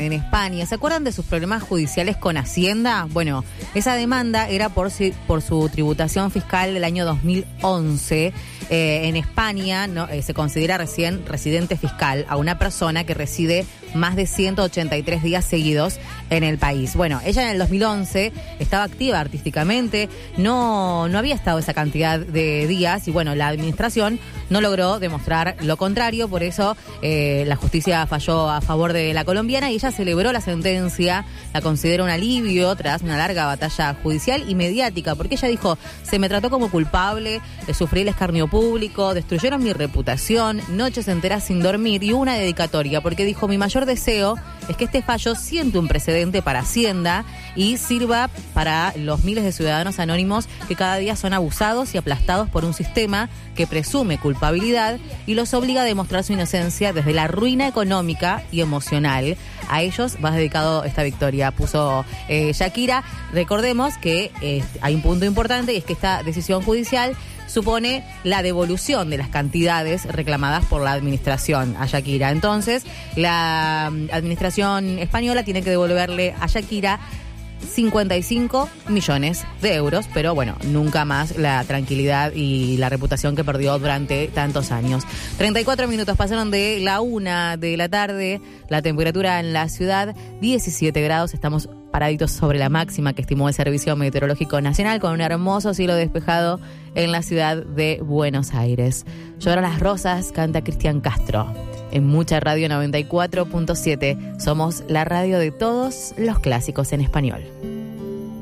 en España. ¿Se acuerdan de sus problemas judiciales con Hacienda? Bueno, esa demanda era por su tributación fiscal del año 2011. En España se considera recién residente fiscal a una persona que reside más de 183 días seguidos en el país. Bueno, ella en el 2011 estaba activa artísticamente, no había estado esa cantidad de días y bueno, la administración no logró demostrar lo contrario, por eso la justicia falló a favor de la colombiana y ella celebró la sentencia, la considera un alivio tras una larga batalla judicial y mediática, porque ella dijo, se me trató como culpable, sufrí el escarnio público, destruyeron mi reputación, noches enteras sin dormir y una dedicatoria, porque dijo, mi mayor deseo es que este fallo siente un precedente para Hacienda y sirva para los miles de ciudadanos anónimos que cada día son abusados y aplastados por un sistema que presume culpabilidad y los obliga a demostrar su inocencia desde la ruina económica y emocional. A ellos va dedicado esta victoria, puso Shakira. Recordemos que hay un punto importante y es que esta decisión judicial supone la devolución de las cantidades reclamadas por la administración a Shakira. Entonces, la administración española tiene que devolverle a Shakira 55 millones de euros, pero bueno, nunca más la tranquilidad y la reputación que perdió durante tantos años. 34 minutos pasaron de la 1 de la tarde, la temperatura en la ciudad 17 grados, estamos paraditos sobre la máxima que estimó el Servicio Meteorológico Nacional con un hermoso cielo despejado en la ciudad de Buenos Aires. Lloran las rosas, canta Cristian Castro. En Mucha Radio 94.7 somos la radio de todos los clásicos en español.